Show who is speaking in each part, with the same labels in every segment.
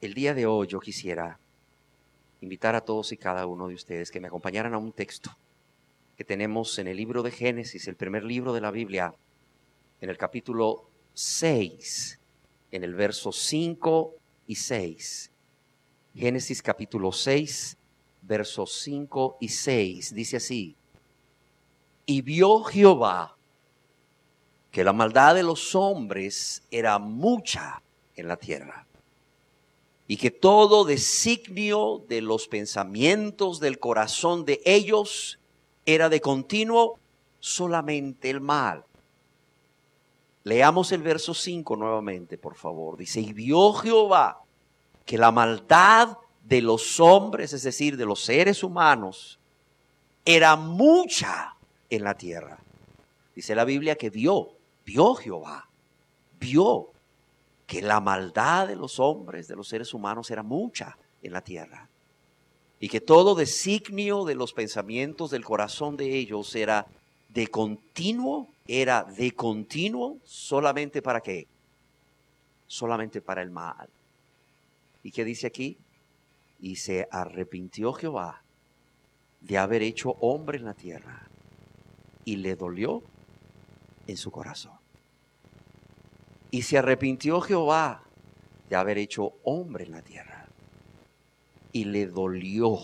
Speaker 1: El día de hoy yo quisiera invitar a todos y cada uno de ustedes que me acompañaran a un texto que tenemos en el libro de Génesis, el primer libro de la Biblia, en el capítulo 6, en el verso 5 y 6. Génesis capítulo 6, versos 5 y 6, dice así: Y vio Jehová que la maldad de los hombres era mucha en la tierra, y que todo designio de los pensamientos del corazón de ellos era de continuo solamente el mal. Leamos el verso 5 nuevamente, por favor. Dice: y vio Jehová que la maldad de los hombres, es decir, de los seres humanos, era mucha en la tierra. Dice la Biblia que vio Jehová, vio que la maldad de los hombres, de los seres humanos, era mucha en la tierra. Y que todo designio de los pensamientos del corazón de ellos era de continuo, solamente ¿para qué? Solamente para el mal. ¿Y qué dice aquí? Y se arrepintió Jehová de haber hecho hombre en la tierra, y le dolió en su corazón. Y se arrepintió Jehová de haber hecho hombre en la tierra, y le dolió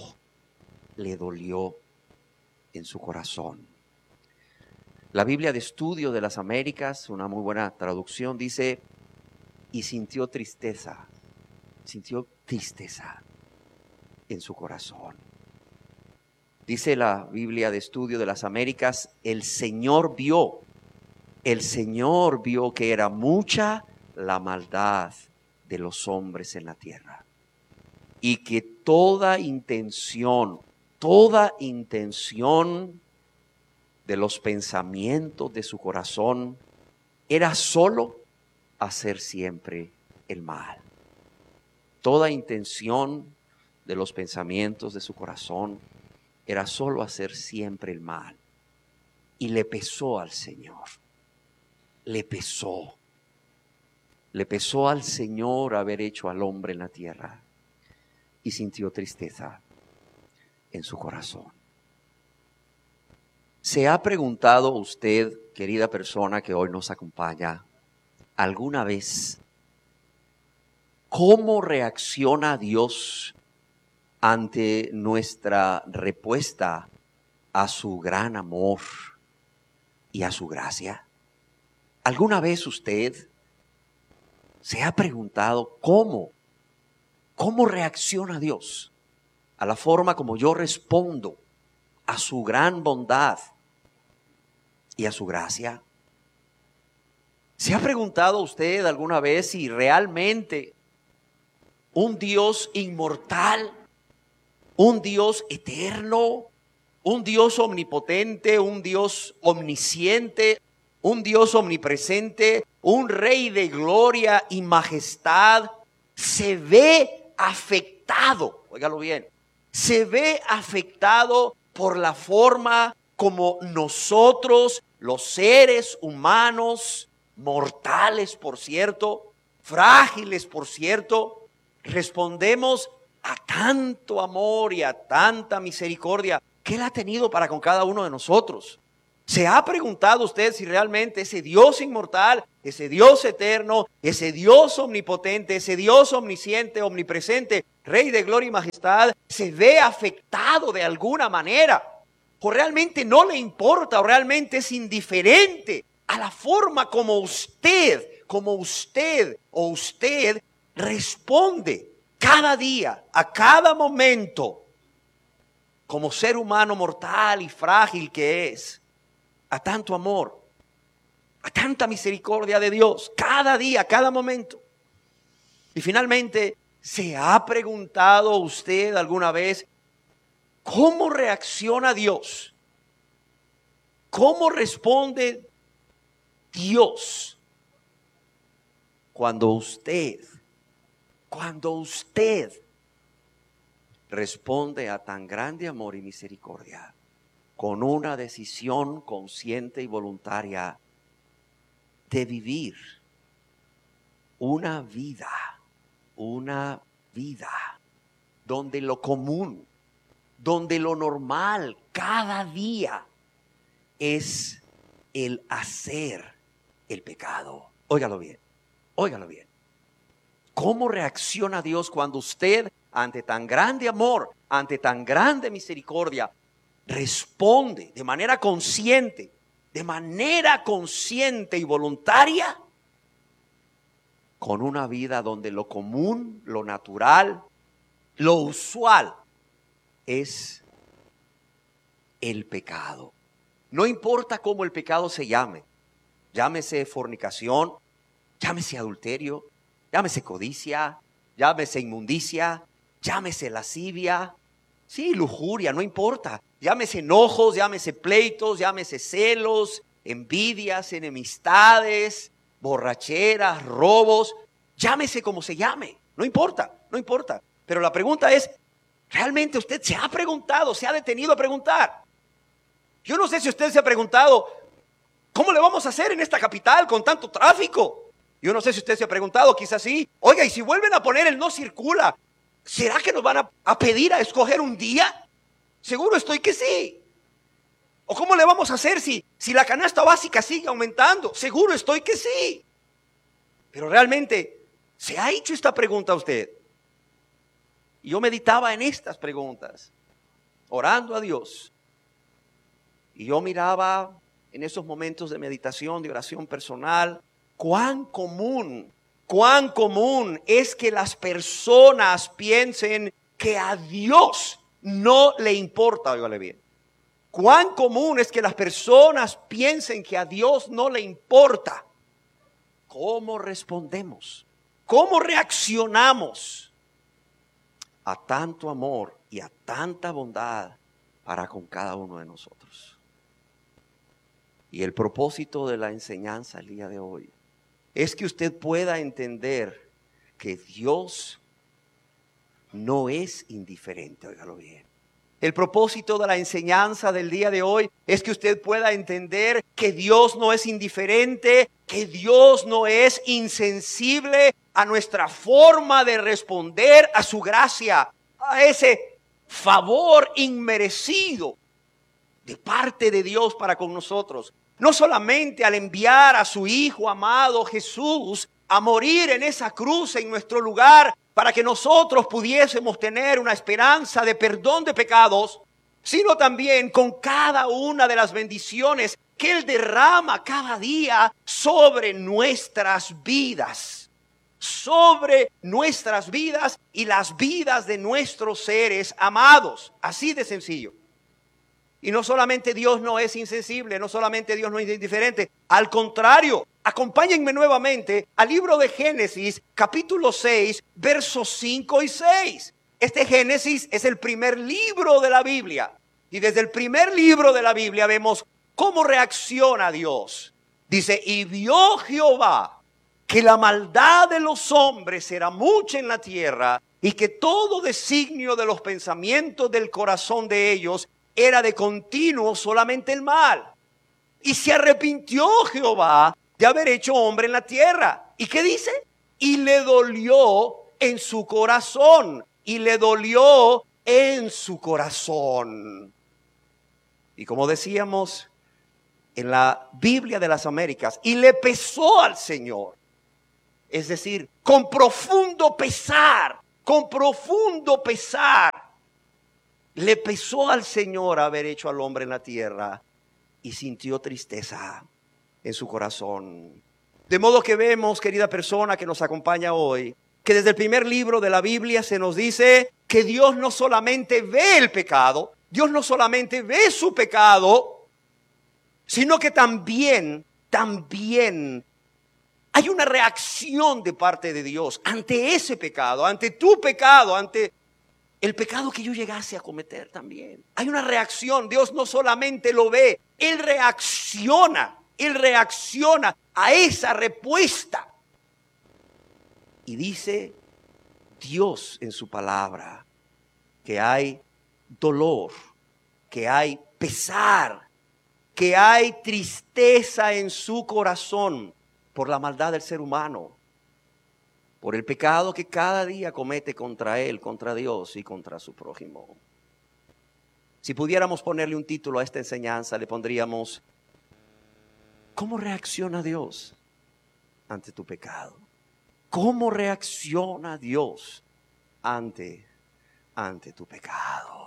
Speaker 1: en su corazón. La Biblia de Estudio de las Américas, una muy buena traducción, dice: y sintió tristeza en su corazón. Dice la Biblia de Estudio de las Américas: el Señor vio que era mucha la maldad de los hombres en la tierra, y que toda intención de los pensamientos de su corazón era solo hacer siempre el mal. Toda intención de los pensamientos de su corazón era solo hacer siempre el mal. Y le pesó al Señor. Le pesó al Señor haber hecho al hombre en la tierra, y sintió tristeza en su corazón. ¿Se ha preguntado usted, querida persona que hoy nos acompaña, alguna vez cómo reacciona Dios ante nuestra respuesta a su gran amor y a su gracia? ¿Alguna vez usted se ha preguntado cómo reacciona Dios a la forma como yo respondo a su gran bondad y a su gracia? ¿Se ha preguntado usted alguna vez si realmente un Dios inmortal, un Dios eterno, un Dios omnipotente, un Dios omnisciente, un Dios omnipresente, un Rey de gloria y majestad, se ve afectado, óigalo bien, se ve afectado por la forma como nosotros, los seres humanos, mortales por cierto, frágiles por cierto, respondemos a tanto amor y a tanta misericordia que Él ha tenido para con cada uno de nosotros? ¿Se ha preguntado usted si realmente ese Dios inmortal, ese Dios eterno, ese Dios omnipotente, ese Dios omnisciente, omnipresente, Rey de gloria y majestad, se ve afectado de alguna manera? ¿O realmente no le importa, o realmente es indiferente a la forma como usted responde cada día, a cada momento, como ser humano mortal y frágil que es, a tanto amor, a tanta misericordia de Dios, cada día, cada momento? Y finalmente, ¿se ha preguntado usted alguna vez cómo reacciona Dios? ¿Cómo responde Dios cuando usted responde a tan grande amor y misericordia con una decisión consciente y voluntaria de vivir una vida vida, donde lo común, donde lo normal cada día es el hacer el pecado. Óigalo bien, óigalo bien. ¿Cómo reacciona Dios cuando usted, ante tan grande amor, ante tan grande misericordia, responde de manera consciente y voluntaria, con una vida donde lo común, lo natural, lo usual es el pecado? No importa cómo el pecado se llame, llámese fornicación, llámese adulterio, llámese codicia, llámese inmundicia, llámese lascivia, sí, lujuria, no importa, llámese enojos, llámese pleitos, llámese celos, envidias, enemistades, borracheras, robos, llámese como se llame, no importa, no importa. Pero la pregunta es, ¿realmente usted se ha preguntado, se ha detenido a preguntar? Yo no sé si usted se ha preguntado, ¿cómo le vamos a hacer en esta capital con tanto tráfico? Yo no sé si usted se ha preguntado, quizás sí. Oiga, y si vuelven a poner el no circula, ¿será que nos van a pedir a escoger un día? Seguro estoy que sí. ¿O cómo le vamos a hacer si la canasta básica sigue aumentando? Seguro estoy que sí. Pero realmente, ¿se ha hecho esta pregunta a usted? Y yo meditaba en estas preguntas, orando a Dios. Y yo miraba en esos momentos de meditación, de oración personal, cuán común es que las personas piensen que a Dios no le importa. Óigale bien. Cuán común es que las personas piensen que a Dios no le importa. ¿Cómo respondemos? ¿Cómo reaccionamos a tanto amor y a tanta bondad para con cada uno de nosotros? Y el propósito de la enseñanza el día de hoy es que usted pueda entender que Dios no es indiferente. Óigalo bien. El propósito de la enseñanza del día de hoy es que usted pueda entender que Dios no es indiferente, que Dios no es insensible a nuestra forma de responder a su gracia, a ese favor inmerecido de parte de Dios para con nosotros. No solamente al enviar a su Hijo amado Jesús a morir en esa cruz en nuestro lugar para que nosotros pudiésemos tener una esperanza de perdón de pecados, sino también con cada una de las bendiciones que Él derrama cada día sobre nuestras vidas y las vidas de nuestros seres amados. Así de sencillo. Y no solamente Dios no es insensible, no solamente Dios no es indiferente. Al contrario, acompáñenme nuevamente al libro de Génesis, capítulo 6, versos 5 y 6. Este Génesis es el primer libro de la Biblia. Y desde el primer libro de la Biblia vemos cómo reacciona Dios. Dice, y vio Jehová que la maldad de los hombres era mucha en la tierra y que todo designio de los pensamientos del corazón de ellos era de continuo solamente el mal. Y se arrepintió Jehová de haber hecho hombre en la tierra. ¿Y qué dice? Y le dolió en su corazón. Y le dolió en su corazón. Y como decíamos en la Biblia de las Américas, y le pesó al Señor. Es decir, con profundo pesar, le pesó al Señor haber hecho al hombre en la tierra y sintió tristeza en su corazón. De modo que vemos, querida persona que nos acompaña hoy, que desde el primer libro de la Biblia se nos dice que Dios no solamente ve el pecado, Dios no solamente ve su pecado, sino que también hay una reacción de parte de Dios ante ese pecado, ante tu pecado, ante el pecado que yo llegase a cometer también. Hay una reacción. Dios no solamente lo ve, Él reacciona a esa respuesta. Y dice Dios en su palabra que hay dolor, que hay pesar, que hay tristeza en su corazón por la maldad del ser humano. por el pecado que cada día comete contra él, contra Dios y contra su prójimo. Si pudiéramos ponerle un título a esta enseñanza, le pondríamos: ¿cómo reacciona Dios ante tu pecado? ¿Cómo reacciona Dios ante tu pecado?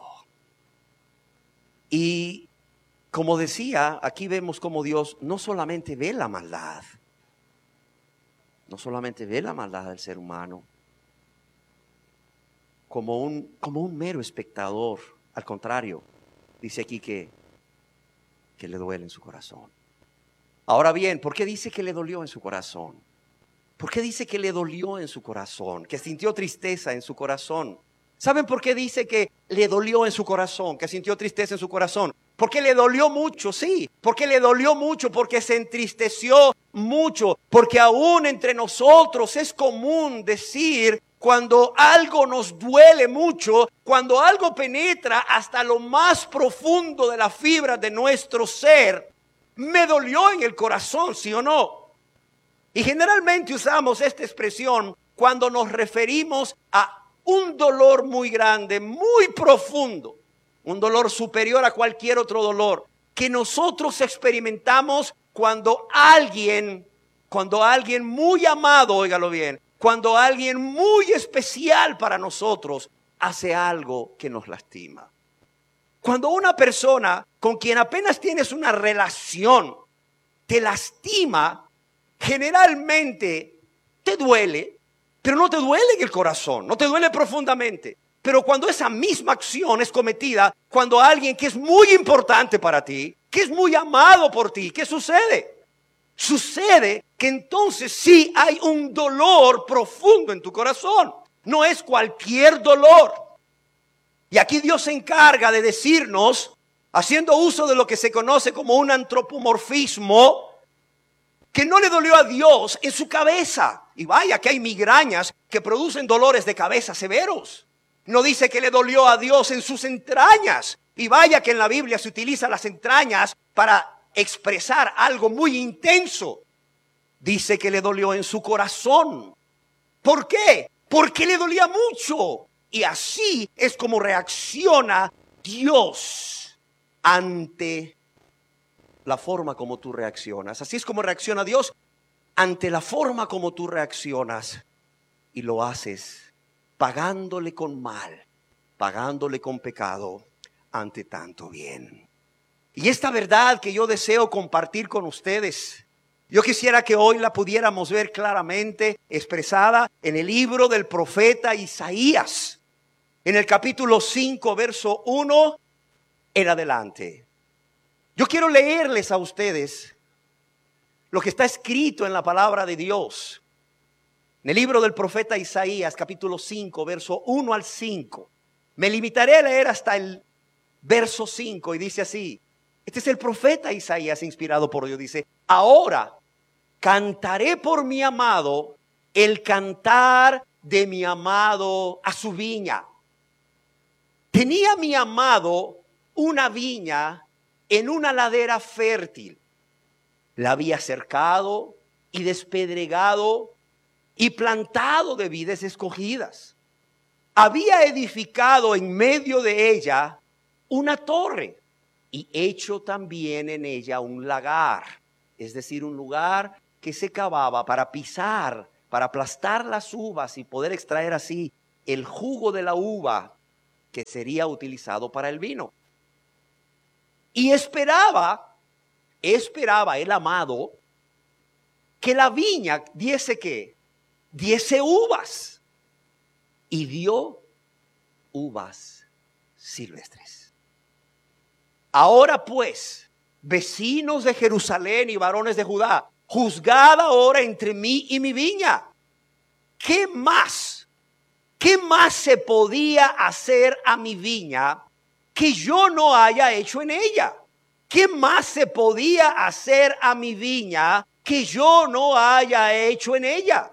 Speaker 1: Y como decía, aquí vemos cómo Dios no solamente ve la maldad, no solamente ve la maldad del ser humano como un mero espectador. Al contrario, dice aquí que le duele en su corazón. Ahora bien, ¿por qué dice que le dolió en su corazón? ¿Por qué dice que le dolió en su corazón? Que sintió tristeza en su corazón. ¿Saben por qué dice que le dolió en su corazón? Que sintió tristeza en su corazón. Porque le dolió mucho, sí. Porque le dolió mucho, porque se entristeció mucho. Porque aún entre nosotros es común decir, cuando algo nos duele mucho, cuando algo penetra hasta lo más profundo de la fibra de nuestro ser, me dolió en el corazón, ¿sí o no? Y generalmente usamos esta expresión cuando nos referimos a un dolor muy grande, muy profundo, un dolor superior a cualquier otro dolor que nosotros experimentamos cuando alguien muy amado, óigalo bien, cuando alguien muy especial para nosotros hace algo que nos lastima. Cuando una persona con quien apenas tienes una relación te lastima, generalmente te duele, pero no te duele en el corazón, no te duele profundamente. Pero cuando esa misma acción es cometida, cuando alguien que es muy importante para ti, que es muy amado por ti, ¿qué sucede? Sucede que entonces sí hay un dolor profundo en tu corazón. No es cualquier dolor. Y aquí Dios se encarga de decirnos, haciendo uso de lo que se conoce como un antropomorfismo, que no le dolió a Dios en su cabeza. Y vaya que hay migrañas que producen dolores de cabeza severos. No dice que le dolió a Dios en sus entrañas. Y vaya que en la Biblia se utilizan las entrañas para expresar algo muy intenso. Dice que le dolió en su corazón. ¿Por qué? Porque le dolía mucho. Y así es como reacciona Dios ante la forma como tú reaccionas. Así es como reacciona Dios ante la forma como tú reaccionas. Y lo haces pagándole con mal, pagándole con pecado ante tanto bien. Y esta verdad que yo deseo compartir con ustedes, yo quisiera que hoy la pudiéramos ver claramente expresada en el libro del profeta Isaías, en el capítulo 5, verso 1 en adelante. Yo quiero leerles a ustedes lo que está escrito en la palabra de Dios. En el libro del profeta Isaías, capítulo 5, verso 1 al 5. Me limitaré a leer hasta el verso 5 y dice así. Este es el profeta Isaías inspirado por Dios. Dice: ahora cantaré por mi amado el cantar de mi amado a su viña. Tenía mi amado una viña en una ladera fértil. La había cercado y despedregado y plantado de vides escogidas. Había edificado en medio de ella una torre y hecho también en ella un lagar, es decir, un lugar que se cavaba para pisar, para aplastar las uvas y poder extraer así el jugo de la uva que sería utilizado para el vino. Y esperaba el amado que la viña diese ¿qué? Diese uvas. Y dio uvas silvestres. Ahora pues, vecinos de Jerusalén y varones de Judá, juzgad ahora entre mí y mi viña. ¿Qué más se podía hacer a mi viña que yo no haya hecho en ella? ¿Qué más se podía hacer a mi viña que yo no haya hecho en ella?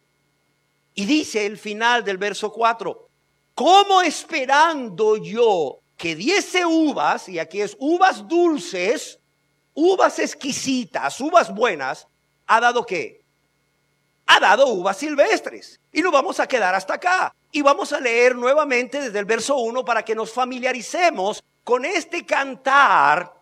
Speaker 1: Y dice el final del verso 4, ¿cómo esperando yo que diese uvas, y aquí es uvas dulces, uvas exquisitas, uvas buenas, ha dado qué? ha dado uvas silvestres. Y nos vamos a quedar hasta acá. Y vamos a leer nuevamente desde el verso 1 para que nos familiaricemos con este cantar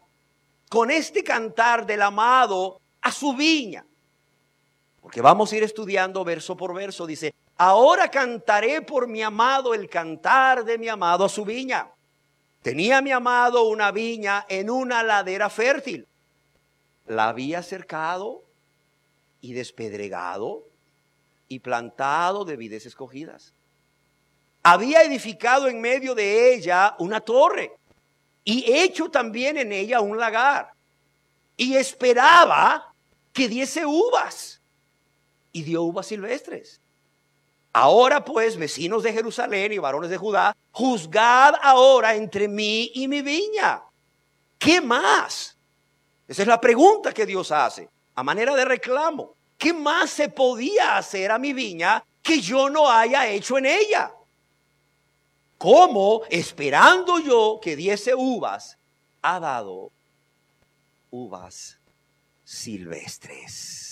Speaker 1: del amado a su viña. Porque vamos a ir estudiando verso por verso. Dice, ahora cantaré por mi amado el cantar de mi amado a su viña. Tenía mi amado una viña en una ladera fértil. La había cercado y despedregado y plantado de vides escogidas. Había edificado en medio de ella una torre y hecho también en ella un lagar. Y esperaba que diese uvas. Y dio uvas silvestres. Ahora pues, vecinos de Jerusalén y varones de Judá, juzgad ahora entre mí y mi viña. ¿Qué más? Esa es la pregunta que Dios hace, a manera de reclamo. ¿Qué más se podía hacer a mi viña que yo no haya hecho en ella? ¿Cómo, esperando yo que diese uvas, ha dado uvas silvestres?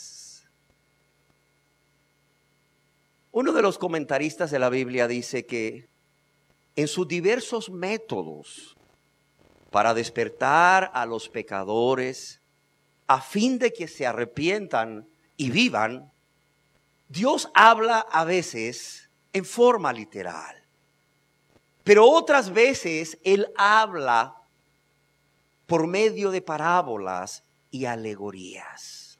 Speaker 1: Uno de los comentaristas de la Biblia dice que en sus diversos métodos para despertar a los pecadores a fin de que se arrepientan y vivan, Dios habla a veces en forma literal, pero otras veces Él habla por medio de parábolas y alegorías.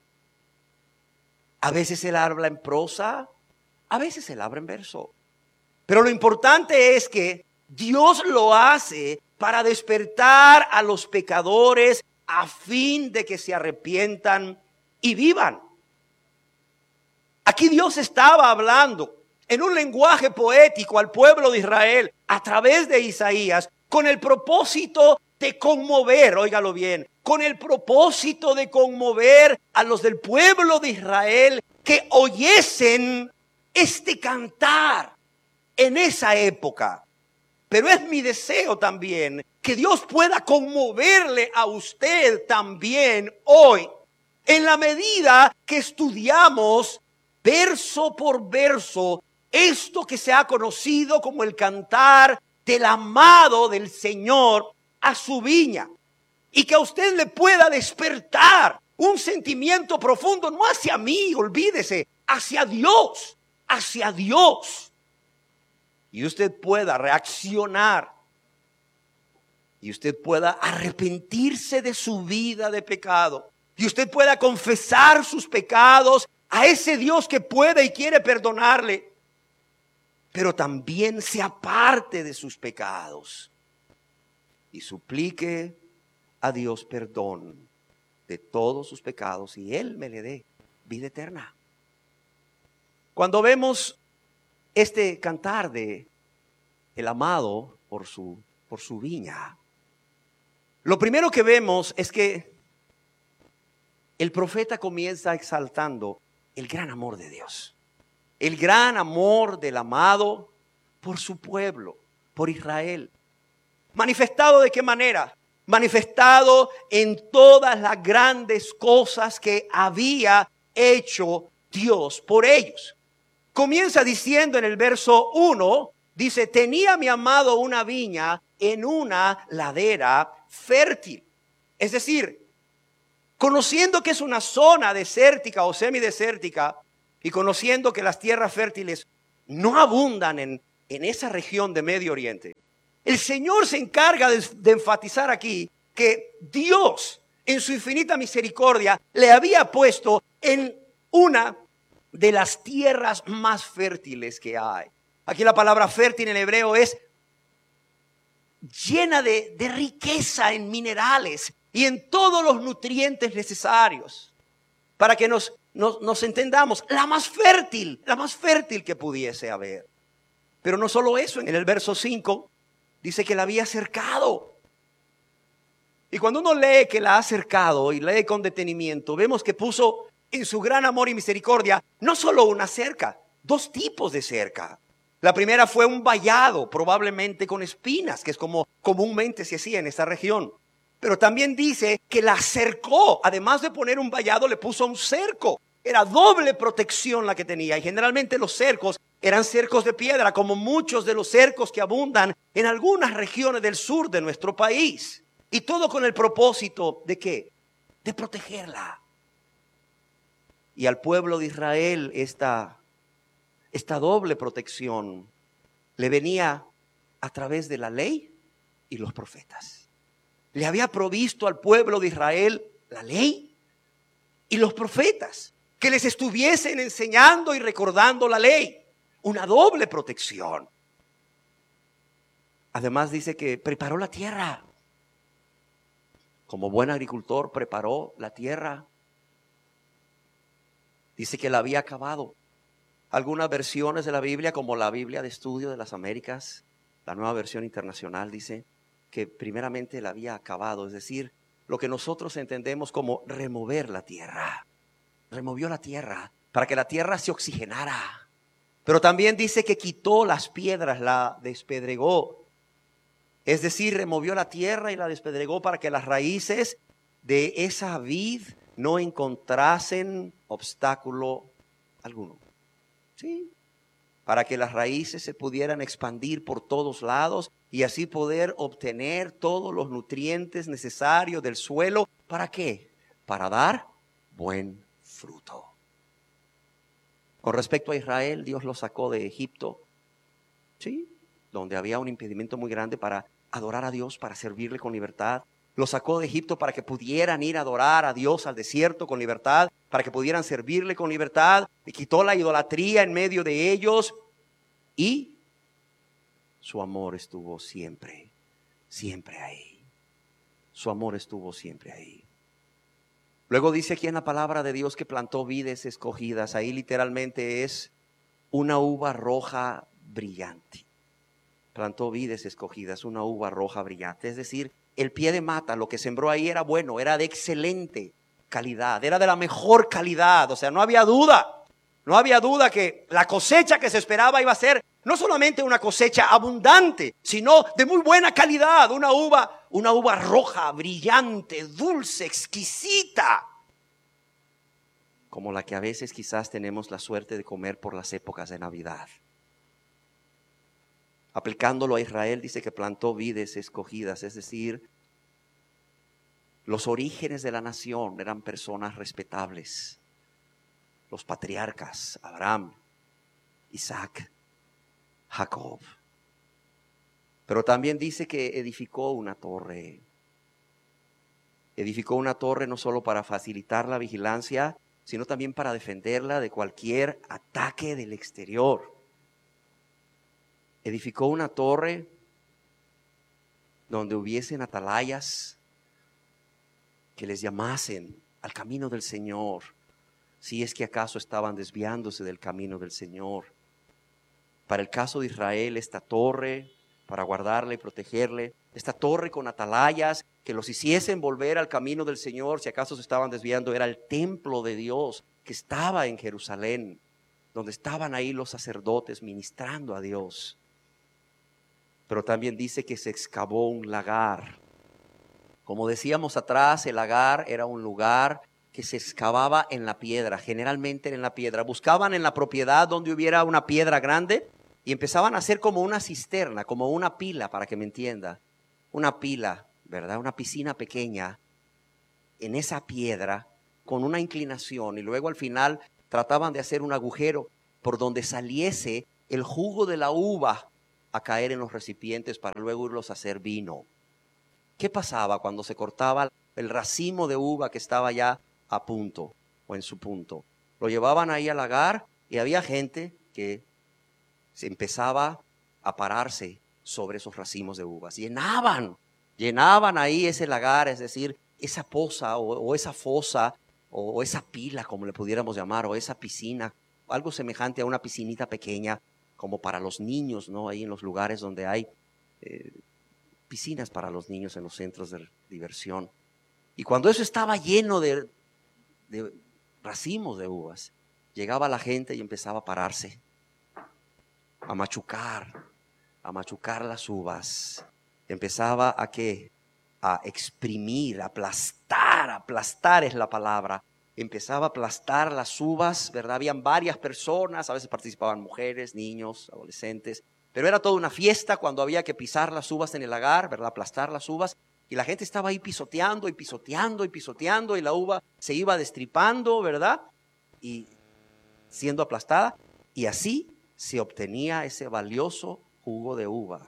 Speaker 1: A veces Él habla en prosa, a veces Él habla en verso. Pero lo importante es que Dios lo hace para despertar a los pecadores a fin de que se arrepientan y vivan. Aquí Dios estaba hablando en un lenguaje poético al pueblo de Israel a través de Isaías con el propósito de conmover, óigalo bien, con el propósito de conmover a los del pueblo de Israel que oyesen este cantar en esa época. Pero es mi deseo también que Dios pueda conmoverle a usted también hoy, en la medida que estudiamos verso por verso esto que se ha conocido como el cantar del amado del Señor a su viña, y que a usted le pueda despertar un sentimiento profundo, no hacia mí, olvídese, hacia Dios, y usted pueda reaccionar y usted pueda arrepentirse de su vida de pecado y usted pueda confesar sus pecados a ese Dios que puede y quiere perdonarle, pero también se aparte de sus pecados y suplique a Dios perdón de todos sus pecados y Él me le dé vida eterna. Cuando vemos este cantar de el amado por su viña, lo primero que vemos es que el profeta comienza exaltando el gran amor de Dios, el gran amor del amado por su pueblo, por Israel. ¿Manifestado de qué manera? Manifestado en todas las grandes cosas que había hecho Dios por ellos. Comienza diciendo en el verso 1, dice, tenía mi amado una viña en una ladera fértil. Es decir, conociendo que es una zona desértica o semidesértica y conociendo que las tierras fértiles no abundan en esa región de Medio Oriente, el Señor se encarga de enfatizar aquí que Dios en su infinita misericordia le había puesto en una de las tierras más fértiles que hay. Aquí la palabra fértil en hebreo es llena de riqueza en minerales y en todos los nutrientes necesarios para que nos entendamos, la más fértil que pudiese haber. Pero no solo eso, en el verso 5 dice que la había cercado. Y cuando uno lee que la ha cercado y lee con detenimiento, vemos que puso en su gran amor y misericordia no solo una cerca, dos tipos de cerca. La primera fue un vallado, probablemente con espinas, que es como comúnmente se hacía en esta región. Pero también dice que la cercó, además de poner un vallado, le puso un cerco. Era doble protección la que tenía. Y generalmente los cercos eran cercos de piedra, como muchos de los cercos que abundan en algunas regiones del sur de nuestro país. Y todo con el propósito ¿de qué? De protegerla. Y al pueblo de Israel esta doble protección le venía a través de la ley y los profetas. Le había provisto al pueblo de Israel la ley y los profetas, que les estuviesen enseñando y recordando la ley. Una doble protección. Además dice que preparó la tierra. Como buen agricultor preparó la tierra. Dice que la había acabado. Algunas versiones de la Biblia, como la Biblia de Estudio de las Américas, la Nueva Versión Internacional, dice que primeramente la había acabado. Es decir, lo que nosotros entendemos como remover la tierra. Removió la tierra para que la tierra se oxigenara. Pero también dice que quitó las piedras, la despedregó. Es decir, removió la tierra y la despedregó para que las raíces de esa vid no encontrasen obstáculo alguno. ¿Sí? Para que las raíces se pudieran expandir por todos lados y así poder obtener todos los nutrientes necesarios del suelo. ¿Para qué? Para dar buen fruto. Con respecto a Israel, Dios los sacó de Egipto, ¿sí? Donde había un impedimento muy grande para adorar a Dios, para servirle con libertad. Los sacó de Egipto para que pudieran ir a adorar a Dios al desierto con libertad, para que pudieran servirle con libertad. Y quitó la idolatría en medio de ellos. Y su amor estuvo siempre, siempre ahí. Su amor estuvo siempre ahí. Luego dice aquí en la palabra de Dios que plantó vides escogidas. Ahí literalmente es una uva roja brillante. Plantó vides escogidas, una uva roja brillante. Es decir, el pie de mata, lo que sembró ahí era bueno, era de excelente calidad, era de la mejor calidad. O sea, no había duda. No había duda que la cosecha que se esperaba iba a ser no solamente una cosecha abundante, sino de muy buena calidad. Una uva roja, brillante, dulce, exquisita. Como la que a veces quizás tenemos la suerte de comer por las épocas de Navidad. Aplicándolo a Israel, dice que plantó vides escogidas, es decir, los orígenes de la nación eran personas respetables. Los patriarcas, Abraham, Isaac, Jacob. Pero también dice que edificó una torre. Edificó una torre no solo para facilitar la vigilancia, sino también para defenderla de cualquier ataque del exterior. Edificó una torre donde hubiesen atalayas que les llamasen al camino del Señor, si es que acaso estaban desviándose del camino del Señor. Para el caso de Israel, esta torre, para guardarle y protegerle, esta torre con atalayas que los hiciesen volver al camino del Señor, si acaso se estaban desviando, era el templo de Dios que estaba en Jerusalén, donde estaban ahí los sacerdotes ministrando a Dios. Pero también dice que se excavó un lagar. Como decíamos atrás, el lagar era un lugar que se excavaba en la piedra, generalmente en la piedra. Buscaban en la propiedad donde hubiera una piedra grande y empezaban a hacer como una cisterna, como una pila, para que me entienda. Una pila, ¿verdad? Una piscina pequeña en esa piedra con una inclinación y luego al final trataban de hacer un agujero por donde saliese el jugo de la uva a caer en los recipientes para luego irlos a hacer vino. ¿Qué pasaba cuando se cortaba el racimo de uva que estaba ya a punto o en su punto? Lo llevaban ahí al lagar y había gente que se empezaba a pararse sobre esos racimos de uvas. Llenaban ahí ese lagar, es decir, esa poza o esa fosa o esa pila, como le pudiéramos llamar, o esa piscina, algo semejante a una piscinita pequeña, como para los niños, ¿no? Ahí en los lugares donde hay piscinas para los niños en los centros de diversión. Y cuando eso estaba lleno de racimos de uvas, llegaba la gente y empezaba a pararse, a machucar las uvas. Empezaba a ¿qué? A exprimir, a aplastar es la palabra, empezaba a aplastar las uvas, ¿verdad? Habían varias personas, a veces participaban mujeres, niños, adolescentes, pero era toda una fiesta cuando había que pisar las uvas en el lagar, ¿verdad? Aplastar las uvas, y la gente estaba ahí pisoteando y pisoteando y pisoteando, y la uva se iba destripando, ¿verdad? Y siendo aplastada, y así se obtenía ese valioso jugo de uva.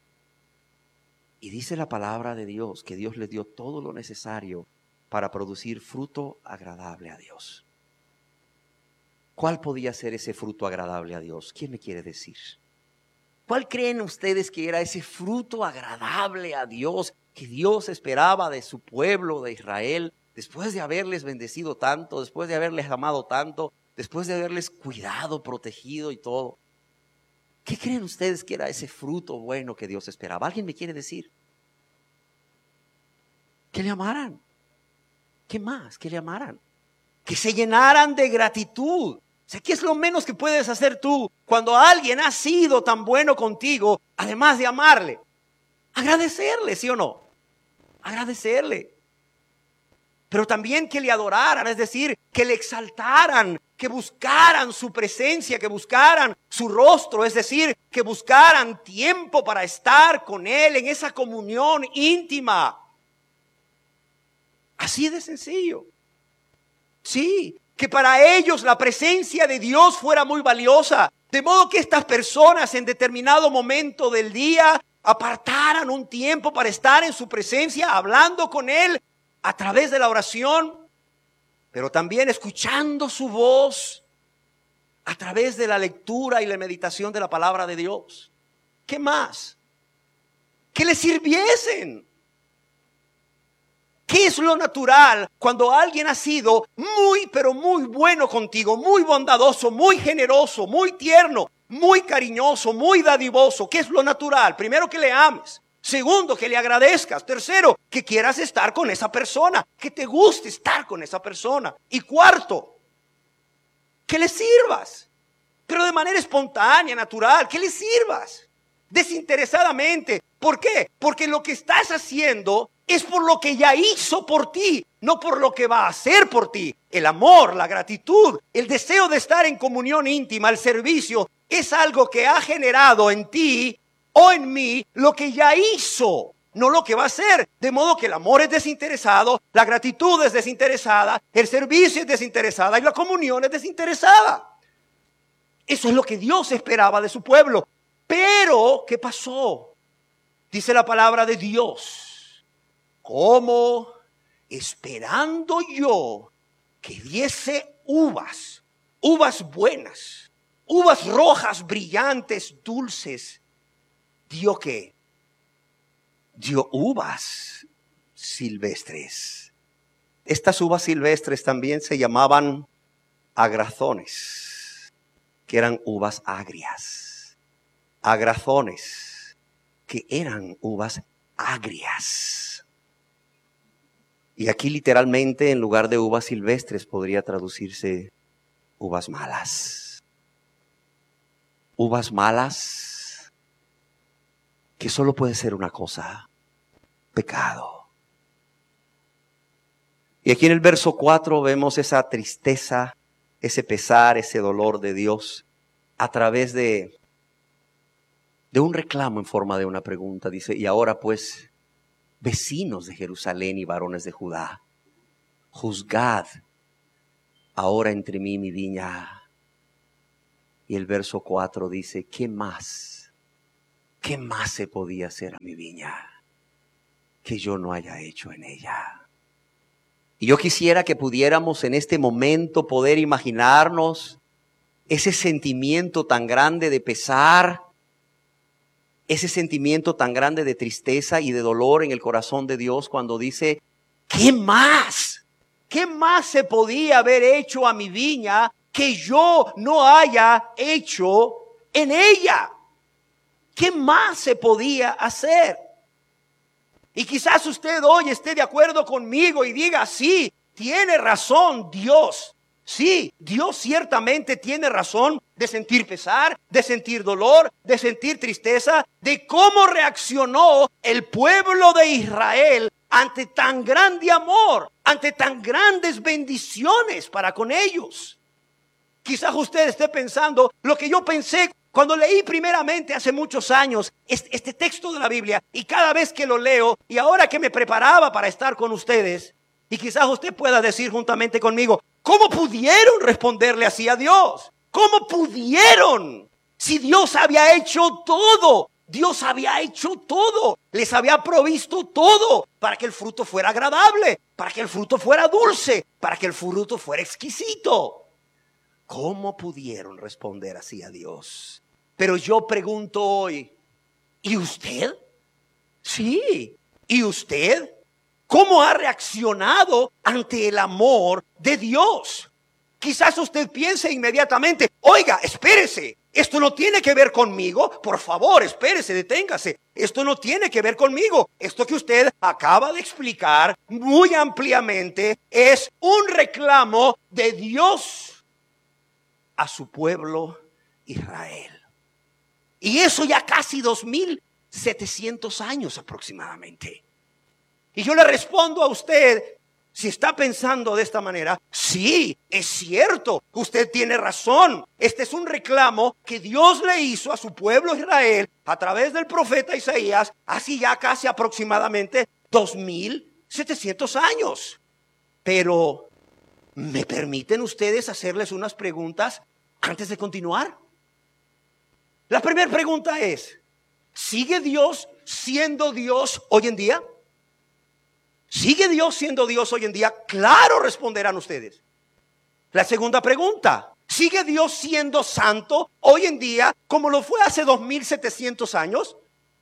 Speaker 1: Y dice la palabra de Dios que Dios les dio todo lo necesario para producir fruto agradable a Dios. ¿Cuál podía ser ese fruto agradable a Dios? ¿Quién me quiere decir? ¿Cuál creen ustedes que era ese fruto agradable a Dios que Dios esperaba de su pueblo de Israel después de haberles bendecido tanto, después de haberles amado tanto, después de haberles cuidado, protegido y todo? ¿Qué creen ustedes que era ese fruto bueno que Dios esperaba? ¿Alguien me quiere decir? Que le amaran. ¿Qué más? Que le amaran. Que se llenaran de gratitud. O sea, ¿qué es lo menos que puedes hacer tú cuando alguien ha sido tan bueno contigo, además de amarle? Agradecerle, ¿sí o no? Agradecerle. Pero también que le adoraran, es decir, que le exaltaran, que buscaran su presencia, que buscaran su rostro, es decir, que buscaran tiempo para estar con Él en esa comunión íntima. Así de sencillo. Sí, que para ellos la presencia de Dios fuera muy valiosa, de modo que estas personas en determinado momento del día apartaran un tiempo para estar en su presencia, hablando con Él a través de la oración, pero también escuchando su voz a través de la lectura y la meditación de la palabra de Dios. ¿Qué más? Que le sirviesen. ¿Qué es lo natural cuando alguien ha sido muy, pero muy bueno contigo, muy bondadoso, muy generoso, muy tierno, muy cariñoso, muy dadivoso? ¿Qué es lo natural? Primero, que le ames. Segundo, que le agradezcas. Tercero, que quieras estar con esa persona, que te guste estar con esa persona. Y cuarto, que le sirvas, pero de manera espontánea, natural, que le sirvas desinteresadamente. ¿Por qué? Porque lo que estás haciendo es por lo que ya hizo por ti, no por lo que va a hacer por ti. El amor, la gratitud, el deseo de estar en comunión íntima, el servicio, es algo que ha generado en ti o en mí lo que ya hizo, no lo que va a hacer. De modo que el amor es desinteresado, la gratitud es desinteresada, el servicio es desinteresada y la comunión es desinteresada. Eso es lo que Dios esperaba de su pueblo. Pero, ¿qué pasó? Dice la palabra de Dios: como esperando yo que diese uvas buenas, uvas rojas, brillantes, dulces, ¿dio qué? Dio uvas silvestres. Estas uvas silvestres también se llamaban agrazones, que eran uvas agrias. Agrazones, que eran uvas agrias. Y aquí literalmente, en lugar de uvas silvestres, podría traducirse uvas malas. Uvas malas, que solo puede ser una cosa: pecado. Y aquí en el verso 4 vemos esa tristeza, ese pesar, ese dolor de Dios a través de un reclamo en forma de una pregunta. Dice: y ahora pues, vecinos de Jerusalén y varones de Judá, juzgad ahora entre mí y mi viña. Y el verso 4 dice: ¿qué más se podía hacer a mi viña que yo no haya hecho en ella? Y yo quisiera que pudiéramos en este momento poder imaginarnos ese sentimiento tan grande de pesar, ese sentimiento tan grande de tristeza y de dolor en el corazón de Dios cuando dice: ¿qué más? ¿Qué más se podía haber hecho a mi viña que yo no haya hecho en ella? ¿Qué más se podía hacer? Y quizás usted hoy esté de acuerdo conmigo y diga: sí, tiene razón Dios. Sí, Dios ciertamente tiene razón de sentir pesar, de sentir dolor, de sentir tristeza, de cómo reaccionó el pueblo de Israel
Speaker 2: ante tan grande amor, ante tan grandes bendiciones para con ellos. Quizás usted esté pensando lo que yo pensé cuando leí primeramente hace muchos años este texto de la Biblia, y cada vez que lo leo y ahora que me preparaba para estar con ustedes, y quizás usted pueda decir juntamente conmigo, ¿cómo pudieron responderle así a Dios? ¿Cómo pudieron? Si Dios había hecho todo, Dios había hecho todo, les había provisto todo para que el fruto fuera agradable, para que el fruto fuera dulce, para que el fruto fuera exquisito. ¿Cómo pudieron responder así a Dios? Pero yo pregunto hoy, ¿y usted? Sí, ¿y usted? ¿Cómo ha reaccionado ante el amor de Dios? Quizás usted piense inmediatamente, oiga, espérese, esto no tiene que ver conmigo, por favor, espérese, deténgase. Esto no tiene que ver conmigo. Esto que usted acaba de explicar muy ampliamente es un reclamo de Dios a su pueblo Israel. Y eso ya casi 2700 años aproximadamente. Y yo le respondo a usted, si está pensando de esta manera, sí, es cierto, usted tiene razón. Este es un reclamo que Dios le hizo a su pueblo Israel a través del profeta Isaías hace ya casi aproximadamente 2700 años. Pero, ¿me permiten ustedes hacerles unas preguntas antes de continuar? La primera pregunta es, ¿sigue Dios siendo Dios hoy en día? ¿Sigue Dios siendo Dios hoy en día? Claro, responderán ustedes. La segunda pregunta, ¿sigue Dios siendo santo hoy en día como lo fue hace 2700 años?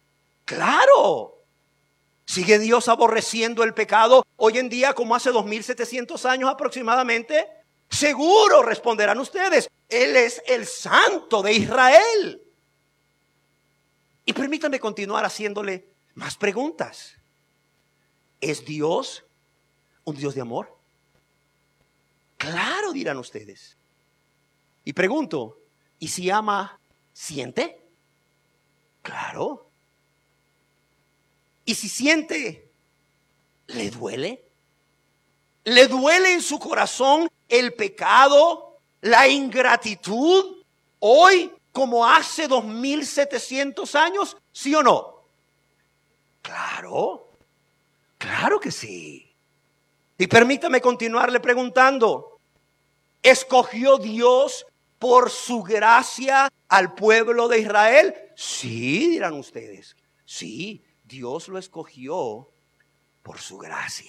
Speaker 2: Claro. ¿Sigue Dios aborreciendo el pecado hoy en día como hace 2700 años aproximadamente? Seguro, responderán ustedes. Él es el santo de Israel. Y permítanme continuar haciéndole más preguntas. ¿Es Dios un Dios de amor? Claro, dirán ustedes. Y pregunto, ¿y si ama, siente? Claro. ¿Y si siente, le duele? ¿Le duele en su corazón el pecado, la ingratitud, hoy como hace 2700 años? ¿Sí o no? Claro. Claro que sí. Y permítame continuarle preguntando, ¿escogió Dios por su gracia al pueblo de Israel? Sí, dirán ustedes. Sí, Dios lo escogió por su gracia.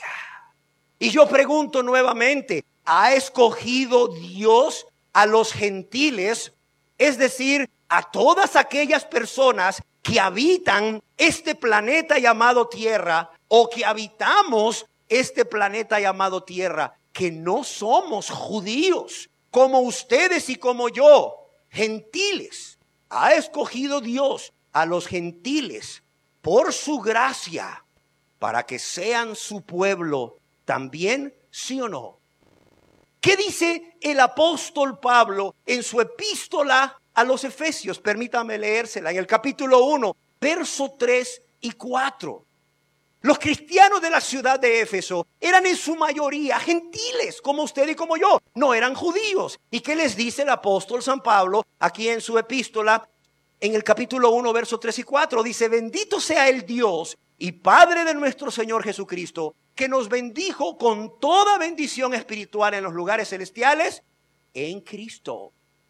Speaker 2: Y yo pregunto nuevamente, ¿ha escogido Dios a los gentiles? Es decir, a todas aquellas personas que habitan este planeta llamado Tierra, o que habitamos este planeta llamado Tierra, que no somos judíos, como ustedes y como yo, gentiles. Ha escogido Dios a los gentiles por su gracia, para que sean su pueblo también, ¿sí o no? ¿Qué dice el apóstol Pablo en su epístola a los Efesios? Permítame leérsela en el capítulo 1, verso 3 y 4. Los cristianos de la ciudad de Éfeso eran en su mayoría gentiles, como usted y como yo, no eran judíos. ¿Y qué les dice el apóstol San Pablo aquí en su epístola? En el capítulo 1, versos 3 y 4, dice, bendito sea el Dios y Padre de nuestro Señor Jesucristo, que nos bendijo con toda bendición espiritual en los lugares celestiales en Cristo,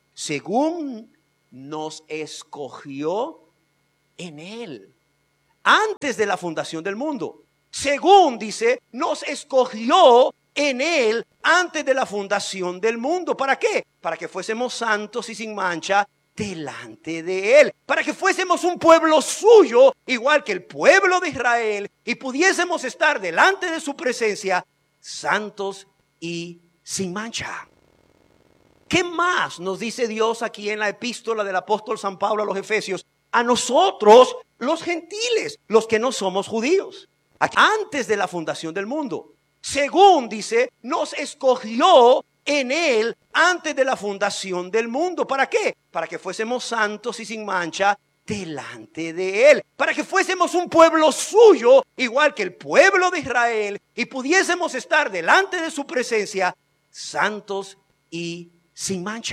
Speaker 2: según nos escogió en Él, antes de la fundación del mundo. Según, dice, nos escogió en Él antes de la fundación del mundo. ¿Para qué? Para que fuésemos santos y sin mancha delante de Él. Para que fuésemos un pueblo suyo, igual que el pueblo de Israel, y pudiésemos estar delante de su presencia, santos y sin mancha. ¿Qué más nos dice Dios aquí en la epístola del apóstol San Pablo a los Efesios? A nosotros, los gentiles, los que no somos judíos, antes de la fundación del mundo. Según dice, nos escogió en Él antes de la fundación del mundo. ¿Para qué? Para que fuésemos santos y sin mancha delante de Él. Para que fuésemos un pueblo suyo, igual que el pueblo de Israel, y pudiésemos estar delante de su presencia santos y sin mancha.